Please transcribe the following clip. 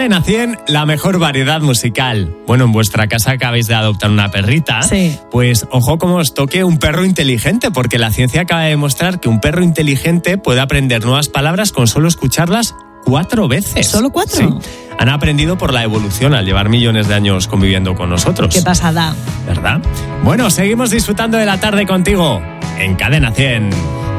Cadena 100, la mejor variedad musical. Bueno, en vuestra casa acabáis de adoptar una perrita. Sí. Pues ojo como os toque un perro inteligente, porque la ciencia acaba de demostrar que un perro inteligente puede aprender nuevas palabras con solo escucharlas 4 veces. ¿Solo 4? Sí. Han aprendido por la evolución al llevar millones de años conviviendo con nosotros. Qué pasada. ¿Verdad? Bueno, seguimos disfrutando de la tarde contigo en Cadena 100.